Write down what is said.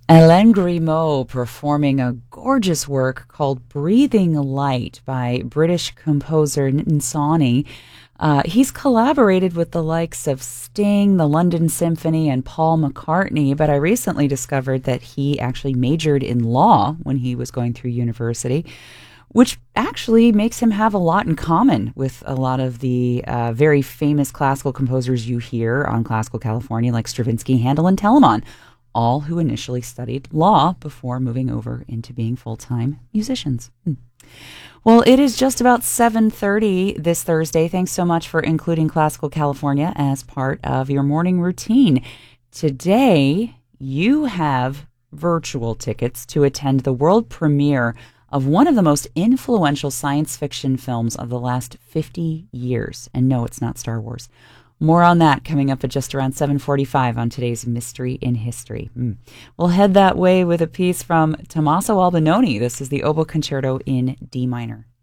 Hélène Grimaud performing a gorgeous work called Breathing Light by British composer Nsani. He's collaborated with the likes of Sting, the London Symphony, and Paul McCartney, but I recently discovered that he actually majored in law when he was going through university, which actually makes him have a lot in common with a lot of the very famous classical composers you hear on Classical California, like Stravinsky, Handel, and Telemann, all who initially studied law before moving over into being full-time musicians. Well, it is just about 7:30 this Thursday. Thanks so much for including Classical California as part of your morning routine. Today, you have virtual tickets to attend the world premiere of one of the most influential science fiction films of the last 50 years. And no, it's not Star Wars. More on that coming up at just around 7:45 on today's Mystery in History. We'll head that way with a piece from Tommaso Albinoni. This is the Oboe Concerto in D minor.